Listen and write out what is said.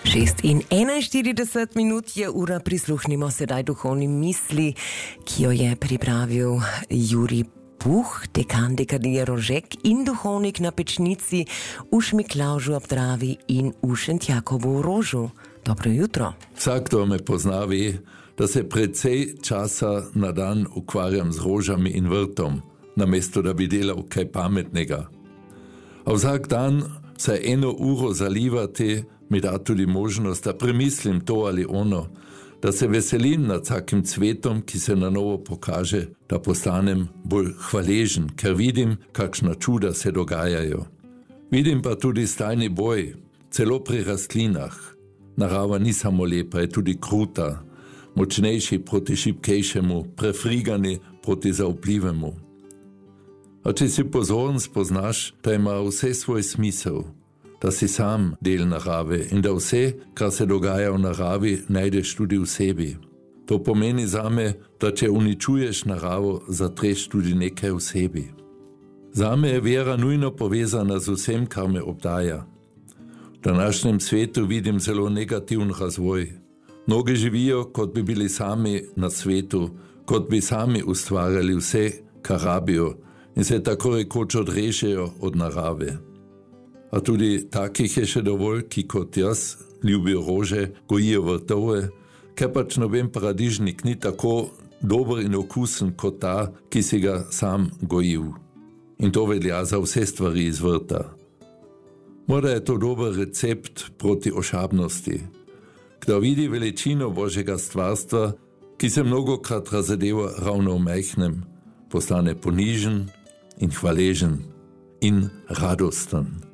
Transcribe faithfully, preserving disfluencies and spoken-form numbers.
šest in enainštirideset minut je ura, prisluhnimo sedaj duhovni misli, ki jo je pripravil Jurij Puh, dekan dekanije Rožek in duhovnik na Pečnici v Šmiklavžu ob Dravi in v Šentjakobu v Rožu. Dobro jutro. Vsak, kdo me pozna, ve, da se precej časa na dan ukvarjam z rožami in vrtom, namesto da bi delal kaj pametnega. A vsak dan se eno uro zalivati mi da tudi možnost, da premislim to ali ono, da se veselim nad vsakim cvetom, ki se na novo pokaže, da postanem bolj hvaležen, ker vidim, kakšna čuda se dogajajo. Vidim pa tudi stalni boj, celo pri rastlinah. Narava ni samo lepa, je tudi kruta, močnejši proti šibkejšemu, prefrigani proti zaupljivemu. A če si pozoren spoznaš, da ima vse svoj smisel, da si sam del narave in da vse, kar se dogaja v naravi, najdeš tudi v sebi. To pomeni zame, da če uničuješ naravo, zatreš tudi nekaj v sebi. Zame je vera nujno povezana z vsem, kar me obdaja. V današnjem svetu vidim zelo negativen razvoj. Mnogi živijo, kot bi bili sami na svetu, kot bi sami ustvarjali vse, kar rabijo, in se tako rekoč odrešejo od narave. A tudi takih je še dovolj, ki kot jaz ljubijo rože, gojijo vrtove, ker pač noben paradižnik ni tako dober in okusen kot ta, ki si ga sam gojil. In to velja za vse stvari iz vrta. Morda je to dober recept proti ošabnosti. Kdo vidi veličino Božjega stvarstva, ki se mnogokrat razadeva ravno v majhnem, postane ponižen in hvaležen in radosten.